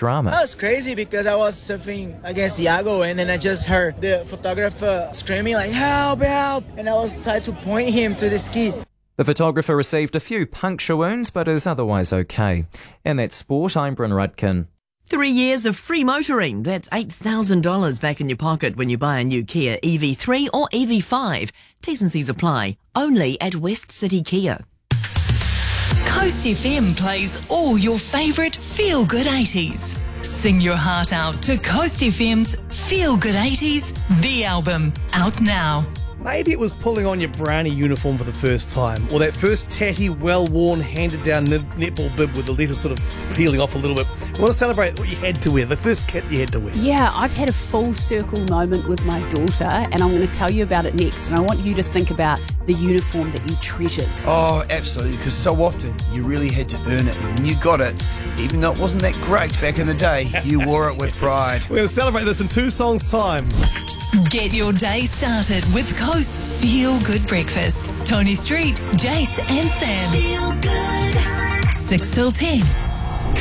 drama. That was crazy because I was surfing against Iago and then I just heard the photographer screaming like, help, help! And I was trying to point him to the ski. The photographer received a few puncture wounds but is otherwise okay. In that sport, I'm Bryn Rudkin. 3 years of free motoring. That's $8,000 back in your pocket when you buy a new Kia EV3 or EV5. T's and C's apply. Only at West City Kia. Coast FM plays all your favourite feel-good 80s. Sing your heart out to Coast FM's Feel Good 80s, the album, out now. Maybe it was pulling on your brownie uniform for the first time, or that first tatty, well-worn, handed-down netball bib with the letters sort of peeling off a little bit. You want to celebrate what you had to wear, the first kit you had to wear. Yeah, I've had a full circle moment with my daughter, and I'm going to tell you about it next, and I want you to think about the uniform that you treasured. Oh, absolutely, because so often you really had to earn it, and when you got it, even though it wasn't that great back in the day, you wore it with pride. We're going to celebrate this in 2 songs' time. Get your day started with Coast's Feel Good Breakfast. Tony Street, Jace and Sam. Feel good. 6 till 10.